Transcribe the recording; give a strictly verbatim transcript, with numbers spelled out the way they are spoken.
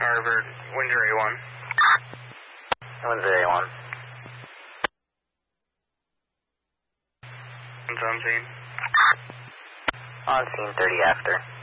Harvard, Windsor A one. Windsor A one. It's on scene. On scene thirty after.